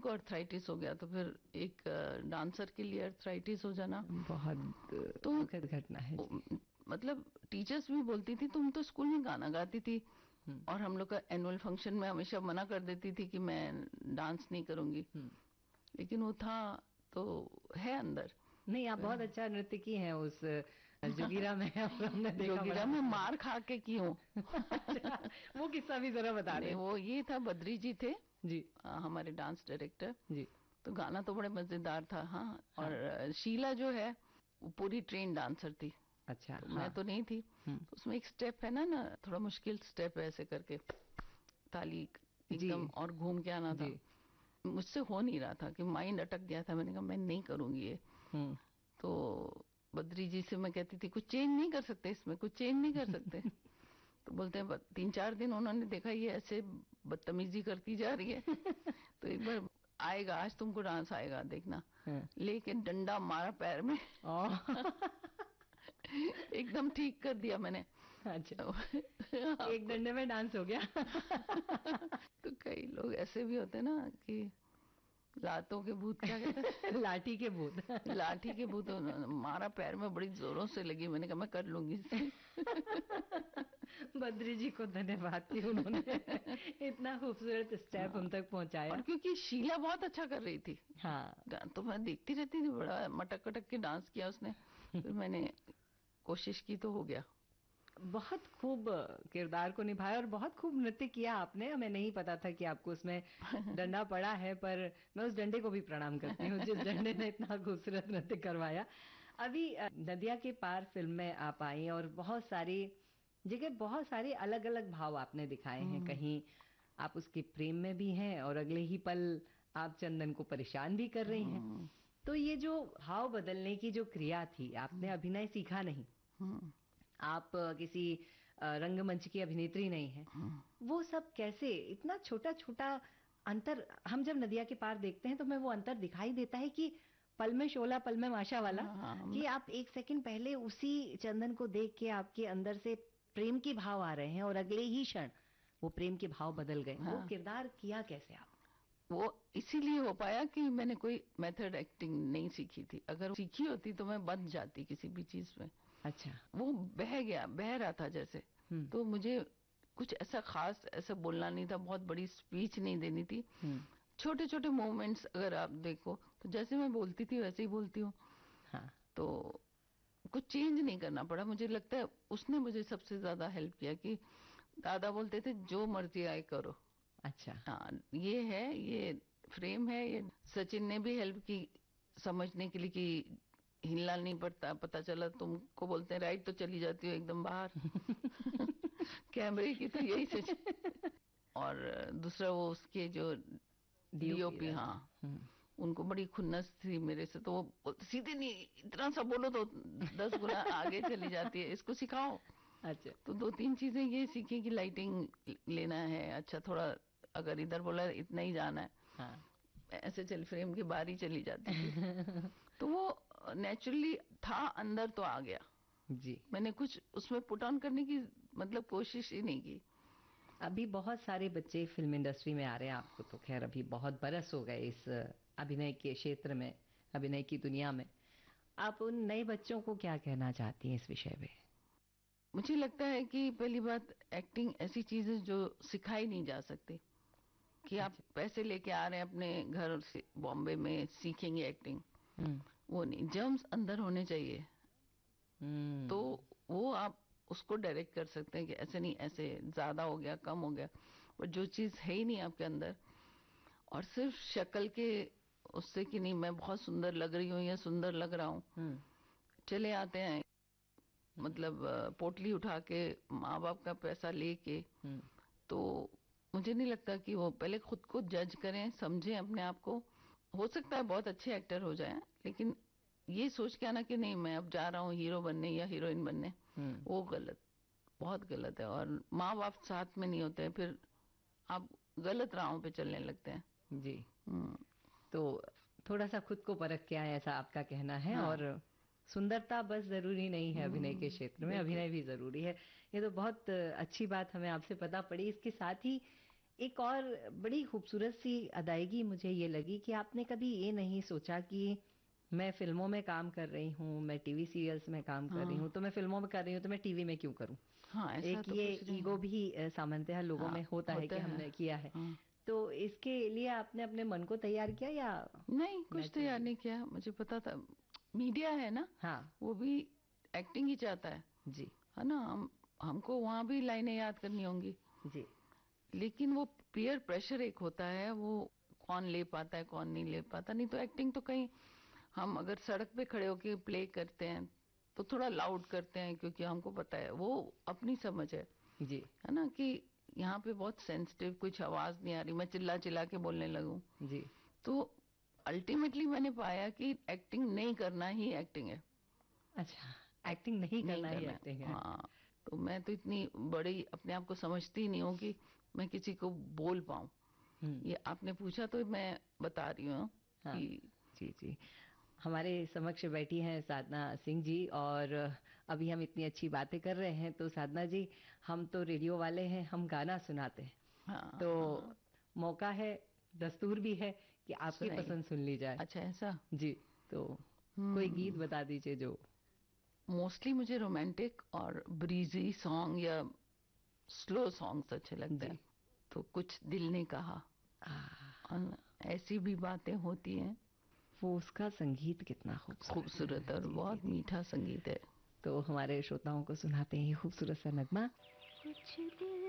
को अर्थराइटिस हो गया, तो फिर एक डांसर के लिए अर्थराइटिस हो जाना बहुत तो दुखद घटना है जी। मतलब टीचर्स भी बोलती थी तुम तो स्कूल में गाना गाती थी, और हम लोग का एनुअल फंक्शन में हमेशा मना कर देती थी कि मैं डांस नहीं करूंगी, लेकिन वो था तो है अंदर। नहीं, आप बहुत अच्छा नृत्यकी हैं उस जोगीरा में। हमने देखा जोगीरा में मार खा के की हूँ। अच्छा, वो किस्सा भी जरा बता दें। वो ये था, बद्री जी थे जी, हमारे डांस डायरेक्टर जी। तो गाना तो बड़े मजेदार था। हाँ, और शीला जो है वो पूरी ट्रेन डांसर थी। अच्छा, तो मैं तो नहीं थी। तो उसमें एक स्टेप है ना थोड़ा मुश्किल स्टेप है, ऐसे करके ताली एकदम और घूम के आना था। मुझसे हो नहीं रहा था कि माइंड अटक गया था। मैंने कहा मैं नहीं करूंगी ये। तो बद्री जी से मैं कहती थी कुछ चेंज नहीं कर सकते इसमें, कुछ चेंज नहीं कर सकते। तो बोलते हैं 3-4 दिन उन्होंने देखा ये ऐसे बदतमीजी करती जा रही है तो एक बार आएगा, आज तुमको डांस आएगा देखना। लेकिन डंडा मारा पैर में एकदम ठीक कर दिया मैंने। अच्छा, एक डंडे में डांस हो गया। तो कई लोग ऐसे भी होते हैं ना कि लातों के भूत, क्या कहते हैं? लाठी के भूत। लाठी के भूत। मारा पैर में बड़ी जोरों से लगी, मैंने कहा मैं कर लूंगी इसे। बद्री जी को धन्यवाद कि उन्होंने इतना खूबसूरत स्टेप हम तक पहुंचाया। और क्योंकि शीला बहुत अच्छा कर रही थी। हाँ, तो मैं देखती रहती थी, बड़ा मटक कटक के डांस किया उसने। फिर मैंने कोशिश की तो हो गया। बहुत खूब किरदार को निभाया और बहुत खूब नृत्य किया आपने। हमें नहीं पता था कि आपको उसमें डंडा पड़ा है, पर मैं उस डंडे को भी प्रणाम करती हूँ जिस डंडे ने इतना खूबसूरत नृत्य करवाया। अभी नदिया के पार फिल्म में आप आई और बहुत सारी जगह बहुत सारे अलग अलग भाव आपने दिखाए हैं। कहीं आप उसके प्रेम में भी हैं और अगले ही पल आप चंदन को परेशान भी कर रही हैं। तो ये जो भाव बदलने की जो क्रिया थी, आपने अभिनय सीखा नहीं, आप किसी रंगमंच की अभिनेत्री नहीं है, वो सब कैसे इतना छोटा छोटा अंतर, हम जब नदिया के पार देखते हैं तो हमें वो अंतर दिखाई देता है कि पल में शोला पल में माशा वाला, कि आप एक सेकंड पहले उसी चंदन को देख के आपके अंदर से प्रेम के भाव आ रहे हैं और अगले ही क्षण वो प्रेम के भाव बदल गए। वो किरदार किया कैसे आप? वो इसीलिए हो पाया कि मैंने कोई मेथड एक्टिंग नहीं सीखी थी। अगर सीखी होती तो मैं बंध जाती किसी भी चीज में। अच्छा, वो बह रहा था जैसे। तो मुझे कुछ ऐसा खास ऐसा बोलना नहीं था, बहुत बड़ी स्पीच नहीं देनी थी। छोटे छोटे मोमेंट्स अगर आप देखो तो जैसे मैं बोलती थी वैसे ही बोलती हूँ। तो कुछ चेंज नहीं करना पड़ा। मुझे लगता है उसने मुझे सबसे ज्यादा हेल्प किया कि दादा बोलते थे जो मर्जी आए करो। अच्छा, हाँ, ये है, ये फ्रेम है। ये सचिन ने भी हेल्प की समझने के लिए कि हिलना नहीं पड़ता। पता चला तुमको बोलते हैं राइट तो चली जाती हो एकदम बाहर। कैमरे की तो यही से। और दूसरा वो उसके जो डीओपी, हाँ, उनको बड़ी खुन्नस थी मेरे से। तो वो सीधे नहीं, इतना सा बोलो तो 10 गुना आगे चली जाती है, इसको सिखाओ। अच्छा, तो 2-3 चीजें ये सीखी कि लाइटिंग लेना है, अच्छा थोड़ा अगर इधर बोला इतना ही जाना है, ऐसे चल फ्रेम की बारी चली जाती थी। तो वो नेचुरली था, अंदर तो आ गया जी। मैंने कुछ उसमें पुट ऑन करने की मतलब कोशिश ही नहीं की। अभी बहुत सारे बच्चे फिल्म इंडस्ट्री में आ रहे हैं। आपको तो खैर अभी बहुत बरस हो गए इस अभिनय के क्षेत्र में, अभिनय की दुनिया में। आप उन नए बच्चों को क्या कहना चाहती हैं इस विषय में? मुझे लगता है कि पहली बात, एक्टिंग ऐसी चीज है जो सिखाई नहीं जा सकती कि आप पैसे लेके आ रहे हैं अपने घर से बॉम्बे में सीखेंगे एक्टिंग। वो नहीं, जर्म्स अंदर होने चाहिए। तो वो आप उसको डायरेक्ट कर सकते हैं कि ऐसे नहीं, ऐसे ज्यादा हो गया कम हो गया। पर जो चीज है ही नहीं आपके अंदर, और सिर्फ शक्ल के उससे कि नहीं मैं बहुत सुंदर लग रही हूँ या सुंदर लग रहा हूँ, चले आते हैं मतलब पोटली उठा के माँ बाप का पैसा लेके। तो मुझे नहीं लगता कि वो पहले खुद को जज करें, समझें अपने आप को। हो सकता है बहुत अच्छे एक्टर हो जाएं, लेकिन ये सोच के आना कि नहीं मैं अब जा रहा हूँ हीरो बनने या हीरोइन बनने, वो गलत, बहुत गलत है। और माँ बाप साथ में नहीं होते हैं, फिर आप गलत राहों पे चलने लगते हैं जी। तो थोड़ा सा खुद को परख के आए, ऐसा आपका कहना है। हाँ। और सुंदरता बस जरूरी नहीं है अभिनय के क्षेत्र में, अभिनय भी जरूरी है। ये तो बहुत अच्छी बात हमें आपसे पता पड़ी। इसके साथ ही एक और बड़ी खूबसूरत सी अदायगी मुझे ये लगी कि आपने कभी ये नहीं सोचा कि मैं फिल्मों में काम कर रही हूँ, मैं टीवी सीरियल्स में काम कर रही हाँ हूँ, तो मैं फिल्मों में कर रही हूँ तो मैं टीवी में क्यों करूँ। हाँ, ऐसा एक तो ये कुछ नहीं ईगो है। भी सामान्यतः लोगों हाँ में होता है होता कि है। हमने किया है। हाँ, तो इसके लिए आपने अपने मन को तैयार किया या नहीं कुछ तैयार नेचुरली? नहीं किया, मुझे पता था मीडिया है ना, हाँ वो भी एक्टिंग ही चाहता जी है ना। हमको वहां भी लाइनें याद करनी होंगी, जी लेकिन वो पीयर प्रेशर एक होता है, वो कौन ले पाता है कौन नहीं ले पाता। नहीं तो एक्टिंग तो कहीं हम अगर सड़क पे खड़े होके प्ले करते हैं तो थोड़ा लाउड करते हैं, क्योंकि हमको पता है वो अपनी समझ जी है ना, कि यहाँ पे बहुत सेंसिटिव, कुछ आवाज नहीं आ रही, मैं चिल्ला चिल्ला के बोलने लगूं। जी। तो अल्टीमेटली मैंने पाया कि एक्टिंग नहीं करना ही एक्टिंग है। अच्छा, एक्टिंग नहीं नहीं करना ही करना है, एक्टिंग है। हाँ। तो मैं तो इतनी बड़ी अपने आप को समझती ही नहीं हूँ कि मैं किसी को बोल पाऊं। हम्म। ये आपने पूछा तो मैं बता रही हूँ हाँ कि जी जी। हमारे समक्ष बैठी हैं साधना सिंह जी, और अभी हम इतनी अच्छी बातें कर रहे हैं तो साधना जी, हम तो रेडियो वाले हैं, हम गाना सुनाते हैं, तो हाँ मौका है, दस्तूर भी है कि आपकी सुनाइए। पसंद सुन ली जाए। अच्छा ऐसा। जी, तो कोई गीत हम्म बता दीजिए जो। मोस्टली मुझे रोमांटिक और ब्रीजी सॉन्ग या स्लो सॉन्ग्स अच्छे लगते जी। हैं। तो कुछ दिल ने कहा, आ, और ऐसी भी बातें होती हैं। वो उसका संगीत कितना खूबसूरत खूबसूरत है। और जी जी बहुत जी। मीठा संगीत है। तो हमारे श्रोताओं को सुनाते हैं ये खूबसूरत सा नगमा। कुछ दिल